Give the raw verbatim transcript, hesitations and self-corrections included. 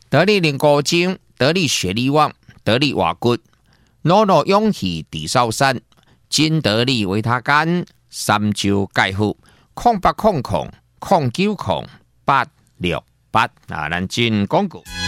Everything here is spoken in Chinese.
得力灵高精，得力学力旺，得力瓦骨，努努勇气地少山，金得力为他干，三招介护，空八空空空九空八六八啊！咱进广告。